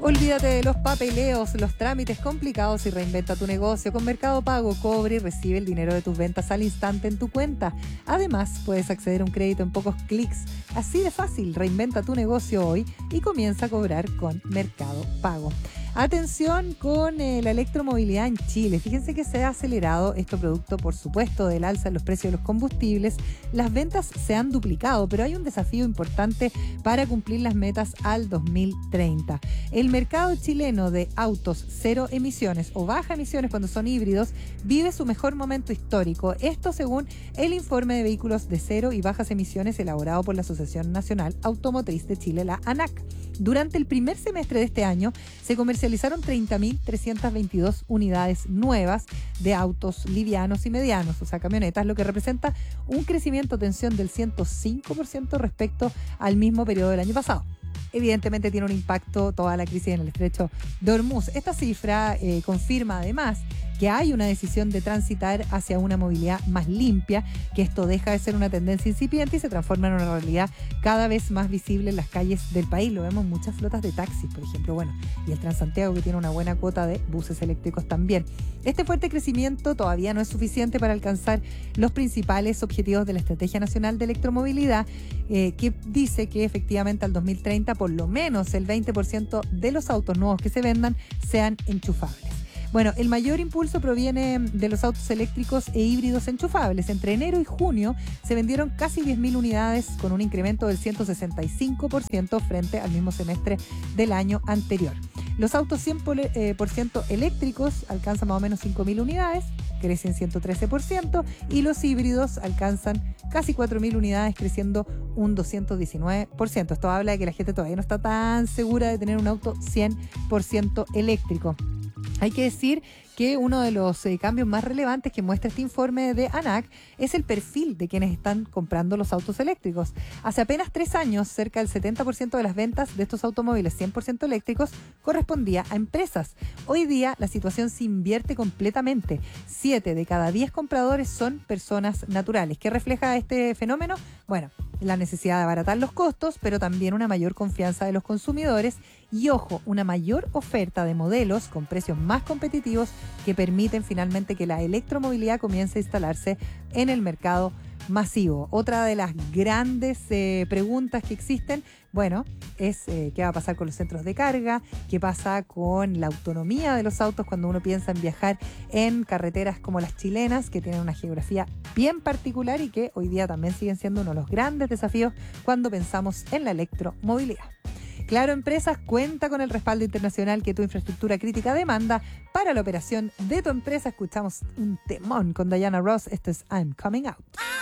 Olvídate de los papeleos, los trámites complicados y reinventa tu negocio. Con Mercado Pago, cobra y recibe el dinero de tus ventas al instante en tu cuenta. Además, puedes acceder a un crédito en pocos clics. Así de fácil, reinventa tu negocio hoy y comienza a cobrar con Mercado Pago. Atención con la electromovilidad en Chile. Fíjense que se ha acelerado esto producto, por supuesto, del alza en los precios de los combustibles. Las ventas se han duplicado, pero hay un desafío importante para cumplir las metas al 2030. El mercado chileno de autos cero emisiones o baja emisiones cuando son híbridos vive su mejor momento histórico. Esto según el informe de vehículos de cero y bajas emisiones elaborado por la Asociación Nacional Automotriz de Chile, la ANAC. Durante el primer semestre de este año se comercializaron 30.322 unidades nuevas de autos livianos y medianos, o sea, camionetas, lo que representa un crecimiento, atención, del 105% respecto al mismo periodo del año pasado. Evidentemente tiene un impacto toda la crisis en el estrecho de Hormuz. Esta cifra confirma además que hay una decisión de transitar hacia una movilidad más limpia, que esto deja de ser una tendencia incipiente y se transforma en una realidad cada vez más visible en las calles del país. Lo vemos en muchas flotas de taxis, por ejemplo, y el Transantiago, que tiene una buena cuota de buses eléctricos también. Este fuerte crecimiento todavía no es suficiente para alcanzar los principales objetivos de la Estrategia Nacional de Electromovilidad, que dice que efectivamente al 2030 por lo menos el 20% de los autos nuevos que se vendan sean enchufables. Bueno, el mayor impulso proviene de los autos eléctricos e híbridos enchufables. Entre enero y junio se vendieron casi 10.000 unidades con un incremento del 165% frente al mismo semestre del año anterior. Los autos 100% eléctricos alcanzan más o menos 5.000 unidades, crecen 113%, y los híbridos alcanzan casi 4.000 unidades, creciendo un 219%. Esto habla de que la gente todavía no está tan segura de tener un auto 100% eléctrico. Hay que decir que uno de los cambios más relevantes que muestra este informe de ANAC es el perfil de quienes están comprando los autos eléctricos. Hace apenas 3 años, cerca del 70% de las ventas de estos automóviles 100% eléctricos correspondía a empresas. Hoy día la situación se invierte completamente. 7 de cada 10 compradores son personas naturales. ¿Qué refleja este fenómeno? Bueno, la necesidad de abaratar los costos, pero también una mayor confianza de los consumidores y, ojo, una mayor oferta de modelos con precios más competitivos que permiten finalmente que la electromovilidad comience a instalarse en el mercado masivo. Otra de las grandes preguntas que existen, es qué va a pasar con los centros de carga, qué pasa con la autonomía de los autos cuando uno piensa en viajar en carreteras como las chilenas, que tienen una geografía bien particular y que hoy día también siguen siendo uno de los grandes desafíos cuando pensamos en la electromovilidad. Claro Empresas cuenta con el respaldo internacional que tu infraestructura crítica demanda para la operación de tu empresa. Escuchamos un temón con Diana Ross. Esto es I'm Coming Out.